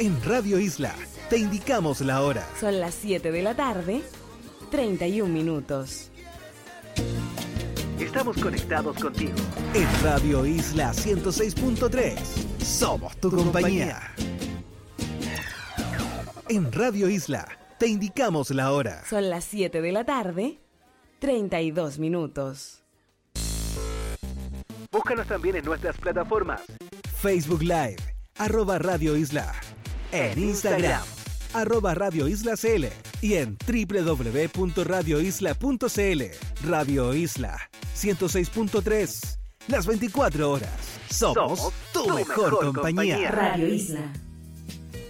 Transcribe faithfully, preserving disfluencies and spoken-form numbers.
En Radio Isla te indicamos la hora. Son las siete de la tarde, treinta y un minutos. Estamos conectados contigo. En Radio Isla ciento seis punto tres. Somos tu, tu compañía. compañía. En Radio Isla te indicamos la hora. Son las siete de la tarde, treinta y dos minutos. Búscanos también en nuestras plataformas. Facebook Live, arroba Radio Isla. En Instagram, arroba Radio Isla C L. Y en doble u doble u doble u punto radio isla punto c l. Radio Isla ciento seis punto tres. Las veinticuatro horas. Somos, Somos tu, tu mejor, mejor compañía. compañía. Radio Isla.